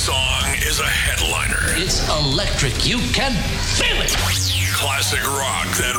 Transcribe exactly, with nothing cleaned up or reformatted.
song is a headliner. It's electric. You can feel it. Classic rock that